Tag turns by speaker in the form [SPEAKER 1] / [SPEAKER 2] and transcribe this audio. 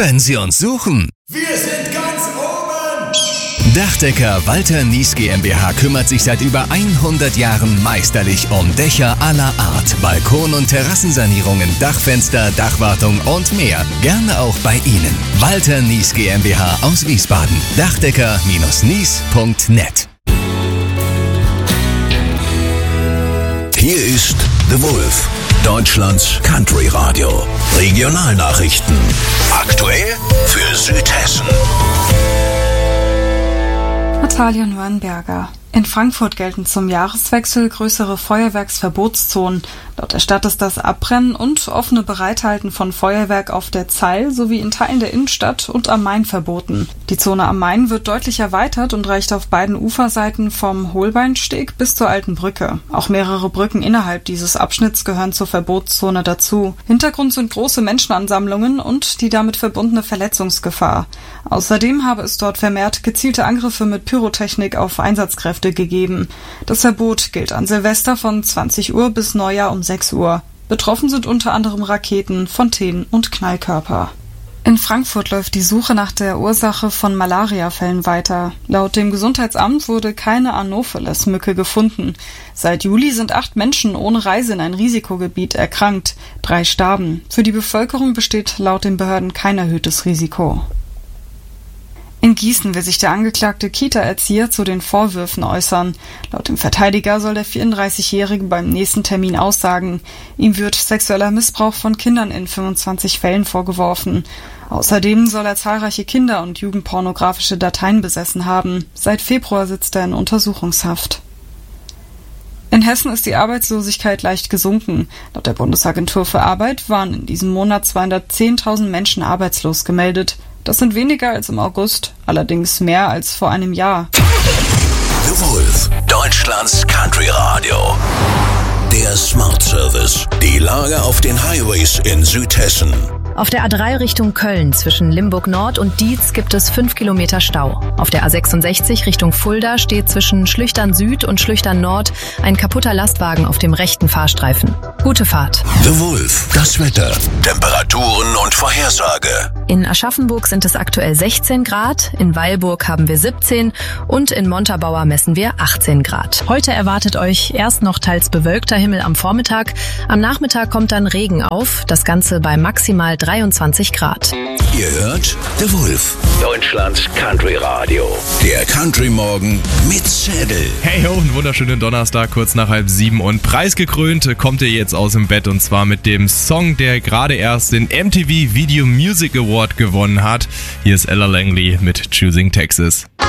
[SPEAKER 1] wenn Sie uns suchen.
[SPEAKER 2] Wir sind ganz oben!
[SPEAKER 1] Dachdecker Walter Nies GmbH kümmert sich seit über 100 Jahren meisterlich um Dächer aller Art, Balkon- und Terrassensanierungen, Dachfenster, Dachwartung und mehr. Gerne auch bei Ihnen. Walter Nies GmbH aus Wiesbaden. Dachdecker-nies.net.
[SPEAKER 3] Hier ist The Wolf, Deutschlands Country Radio. Regionalnachrichten. Aktuell für Südhessen.
[SPEAKER 4] Natalia Neuenberger. In Frankfurt gelten zum Jahreswechsel größere Feuerwerksverbotszonen. Laut der Stadt ist das Abbrennen und offene Bereithalten von Feuerwerk auf der Zeil sowie in Teilen der Innenstadt und am Main verboten. Die Zone am Main wird deutlich erweitert und reicht auf beiden Uferseiten vom Holbeinsteg bis zur Alten Brücke. Auch mehrere Brücken innerhalb dieses Abschnitts gehören zur Verbotszone dazu. Hintergrund sind große Menschenansammlungen und die damit verbundene Verletzungsgefahr. Außerdem habe es dort vermehrt gezielte Angriffe mit Pyrotechnik auf Einsatzkräfte gegeben. Das Verbot gilt an Silvester von 20 Uhr bis Neujahr um 6 Uhr. Betroffen sind unter anderem Raketen, Fontänen und Knallkörper. In Frankfurt läuft die Suche nach der Ursache von Malariafällen weiter. Laut dem Gesundheitsamt wurde keine Anopheles-Mücke gefunden. Seit Juli sind 8 Menschen ohne Reise in ein Risikogebiet erkrankt. 3 starben. Für die Bevölkerung besteht laut den Behörden kein erhöhtes Risiko. In Gießen will sich der angeklagte Kita-Erzieher zu den Vorwürfen äußern. Laut dem Verteidiger soll der 34-Jährige beim nächsten Termin aussagen. Ihm wird sexueller Missbrauch von Kindern in 25 Fällen vorgeworfen. Außerdem soll er zahlreiche Kinder- und jugendpornografische Dateien besessen haben. Seit Februar sitzt er in Untersuchungshaft. In Hessen ist die Arbeitslosigkeit leicht gesunken. Laut der Bundesagentur für Arbeit waren in diesem Monat 210.000 Menschen arbeitslos gemeldet. Das sind weniger als im August, allerdings mehr als vor einem Jahr.
[SPEAKER 3] The Wolf, Deutschlands Country Radio. Der Smart Service. Die Lage auf den Highways in Südhessen.
[SPEAKER 5] Auf der A3 Richtung Köln zwischen Limburg Nord und Dietz gibt es 5 Kilometer Stau. Auf der A66 Richtung Fulda steht zwischen Schlüchtern Süd und Schlüchtern Nord ein kaputter Lastwagen auf dem rechten Fahrstreifen. Gute Fahrt.
[SPEAKER 3] The Wolf, das Wetter, Temperaturen und Vorhersage.
[SPEAKER 5] In Aschaffenburg sind es aktuell 16 Grad, in Weilburg haben wir 17 und in Montabaur messen wir 18 Grad. Heute erwartet euch erst noch teils bewölkter Himmel am Vormittag. Am Nachmittag kommt dann Regen auf, das Ganze bei maximal 23 Grad.
[SPEAKER 3] Ihr hört The Wolf, Deutschlands Country Radio. Der Country Morgen mit Zettel.
[SPEAKER 6] Hey ho, einen wunderschönen Donnerstag, kurz nach 6:30 und preisgekrönt kommt ihr jetzt aus dem Bett und zwar mit dem Song, der gerade erst den MTV Video Music Award gewonnen hat. Hier ist Ella Langley mit Choosing Texas.